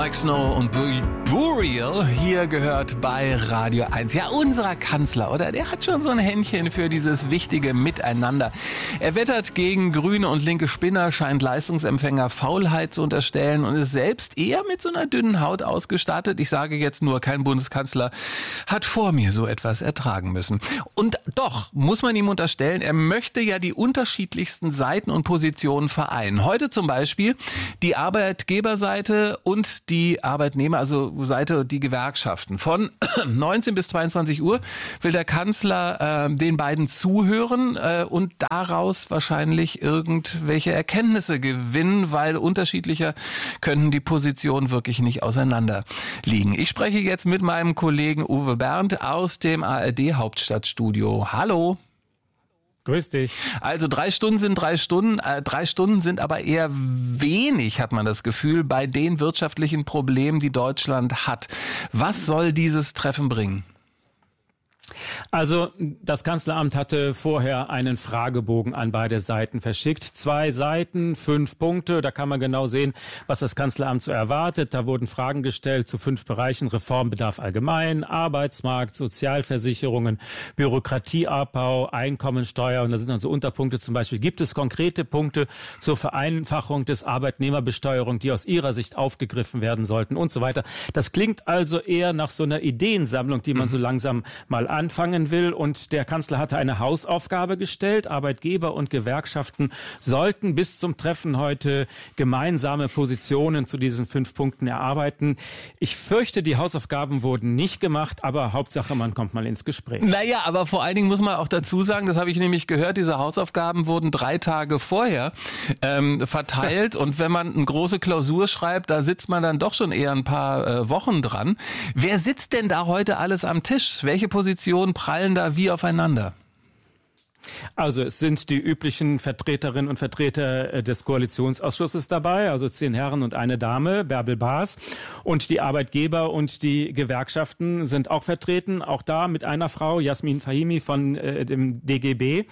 Mike Snow und Burial hier gehört bei Radio 1. Ja, unser Kanzler, oder? Der hat schon so ein Händchen für dieses wichtige Miteinander. Er wettert gegen grüne und linke Spinner, scheint Leistungsempfänger Faulheit zu unterstellen und ist selbst eher mit so einer dünnen Haut ausgestattet. Ich sage jetzt nur, kein Bundeskanzler hat vor mir so etwas ertragen müssen. Und doch muss man ihm unterstellen, er möchte ja die unterschiedlichsten Seiten und Positionen vereinen. Heute zum Beispiel die Arbeitgeberseite und die Arbeitnehmer, also Seite die Gewerkschaften. Von 19 bis 22 Uhr will der Kanzler den beiden zuhören und daraus wahrscheinlich irgendwelche Erkenntnisse gewinnen, weil unterschiedlicher könnten die Positionen wirklich nicht auseinander liegen. Ich spreche jetzt mit meinem Kollegen Uwe Bernd aus dem ARD-Hauptstadtstudio. Hallo. Grüß dich. Also 3 Stunden sind 3 Stunden. 3 Stunden sind aber eher wenig, hat man das Gefühl, bei den wirtschaftlichen Problemen, die Deutschland hat. Was soll dieses Treffen bringen? Also das Kanzleramt hatte vorher einen Fragebogen an beide Seiten verschickt. 2 Seiten, 5 Punkte. Da kann man genau sehen, was das Kanzleramt so erwartet. Da wurden Fragen gestellt zu 5 Bereichen: Reformbedarf allgemein, Arbeitsmarkt, Sozialversicherungen, Bürokratieabbau, Einkommensteuer. Und da sind dann so Unterpunkte, zum Beispiel: Gibt es konkrete Punkte zur Vereinfachung des Arbeitnehmerbesteuerung, die aus Ihrer Sicht aufgegriffen werden sollten und so weiter. Das klingt also eher nach so einer Ideensammlung, die man so langsam mal anfangen will. Und der Kanzler hatte eine Hausaufgabe gestellt. Arbeitgeber und Gewerkschaften sollten bis zum Treffen heute gemeinsame Positionen zu diesen 5 Punkten erarbeiten. Ich fürchte, die Hausaufgaben wurden nicht gemacht, aber Hauptsache, man kommt mal ins Gespräch. Naja, aber vor allen Dingen muss man auch dazu sagen, das habe ich nämlich gehört, diese Hausaufgaben wurden 3 Tage vorher verteilt. Und wenn man eine große Klausur schreibt, da sitzt man dann doch schon eher ein paar Wochen dran. Wer sitzt denn da heute alles am Tisch? Welche Positionen prallen da wie aufeinander? Also es sind die üblichen Vertreterinnen und Vertreter des Koalitionsausschusses dabei, also 10 Herren und eine Dame, Bärbel Baas. Und die Arbeitgeber und die Gewerkschaften sind auch vertreten, auch da mit einer Frau, Jasmin Fahimi von dem DGB.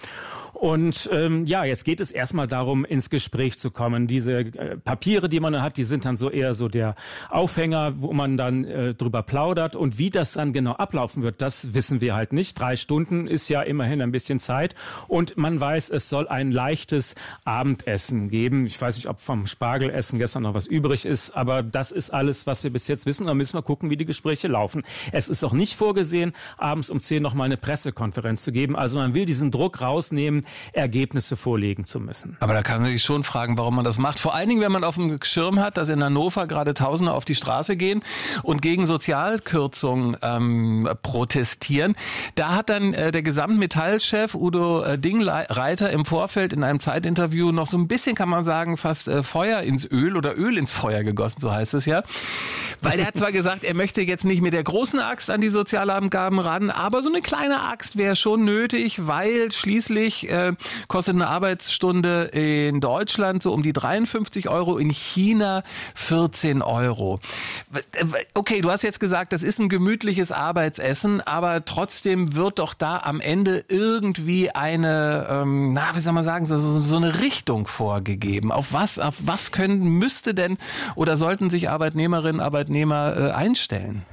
Und jetzt geht es erstmal darum, ins Gespräch zu kommen. Diese Papiere, die man hat, die sind dann so eher so der Aufhänger, wo man dann drüber plaudert. Und wie das dann genau ablaufen wird, das wissen wir halt nicht. 3 Stunden ist ja immerhin ein bisschen Zeit. Und man weiß, es soll ein leichtes Abendessen geben. Ich weiß nicht, ob vom Spargelessen gestern noch was übrig ist, aber das ist alles, was wir bis jetzt wissen. Da müssen wir gucken, wie die Gespräche laufen. Es ist auch nicht vorgesehen, abends um 10 noch mal eine Pressekonferenz zu geben. Also man will diesen Druck rausnehmen, Ergebnisse vorlegen zu müssen. Aber da kann man sich schon fragen, warum man das macht. Vor allen Dingen, wenn man auf dem Schirm hat, dass in Hannover gerade Tausende auf die Straße gehen und gegen Sozialkürzungen protestieren. Da hat dann der Gesamtmetallchef Udo Dingreiter im Vorfeld in einem Zeitinterview noch so ein bisschen, kann man sagen, fast Feuer ins Öl oder Öl ins Feuer gegossen, so heißt es ja. Weil er hat zwar gesagt, er möchte jetzt nicht mit der großen Axt an die Sozialabgaben ran, aber so eine kleine Axt wäre schon nötig, weil schließlich kostet eine Arbeitsstunde in Deutschland so um die 53 €, in China 14 €. Okay, du hast jetzt gesagt, das ist ein gemütliches Arbeitsessen, aber trotzdem wird doch da am Ende irgendwie eine, wie soll man sagen, so eine Richtung vorgegeben. Auf was müsste denn oder sollten sich Arbeitnehmerinnen, Arbeitnehmer einstellen?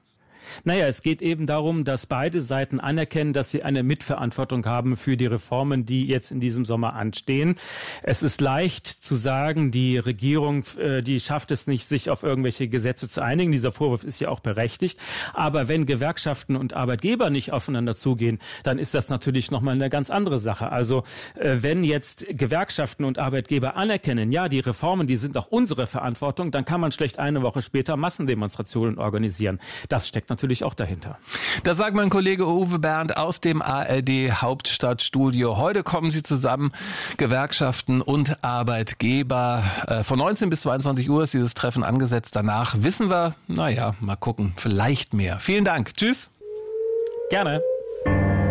Naja, es geht eben darum, dass beide Seiten anerkennen, dass sie eine Mitverantwortung haben für die Reformen, die jetzt in diesem Sommer anstehen. Es ist leicht zu sagen, die Regierung, die schafft es nicht, sich auf irgendwelche Gesetze zu einigen. Dieser Vorwurf ist ja auch berechtigt. Aber wenn Gewerkschaften und Arbeitgeber nicht aufeinander zugehen, dann ist das natürlich nochmal eine ganz andere Sache. Also wenn jetzt Gewerkschaften und Arbeitgeber anerkennen, ja, die Reformen, die sind auch unsere Verantwortung, dann kann man schlecht eine Woche später Massendemonstrationen organisieren. Das steckt natürlich auch dahinter. Das sagt mein Kollege Uwe Bernd aus dem ARD-Hauptstadtstudio. Heute kommen sie zusammen, Gewerkschaften und Arbeitgeber. Von 19 bis 22 Uhr ist dieses Treffen angesetzt. Danach wissen wir, mal gucken, vielleicht mehr. Vielen Dank. Tschüss. Gerne.